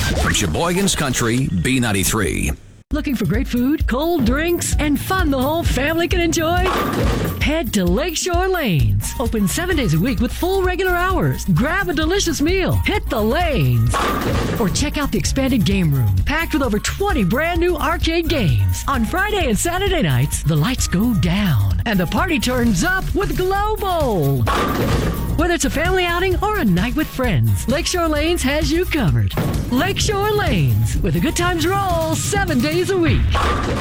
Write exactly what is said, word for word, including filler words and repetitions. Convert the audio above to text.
From Sheboygan's Country, B ninety-three. Looking for great food, cold drinks, and fun the whole family can enjoy? Head to Lakeshore Lanes. Open seven days a week with full regular hours. Grab a delicious meal. Hit the lanes. Or check out the expanded game room, packed with over twenty brand new arcade games. On Friday and Saturday nights, the lights go down and the party turns up with Glow Bowl. Whether it's a family outing or a night with friends, Lakeshore Lanes has you covered. Lakeshore Lanes, where the good times roll seven days a week.